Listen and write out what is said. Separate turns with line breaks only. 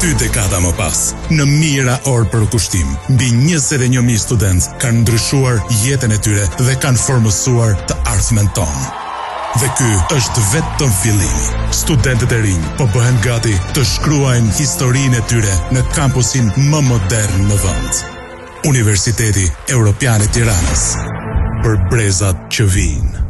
2 dekada më pas, në mijëra orë për kushtim, mbi 21.000 studentë kanë ndryshuar jetën e tyre dhe kanë formësuar të ardhmen tonë. Dhe ky është vetëm fillimi. Studentët e rinj po bëhen gati të shkruajnë historinë e tyre në kampusin më modern në vend. Universiteti Evropian i Tiranës. Për brezat që vijnë.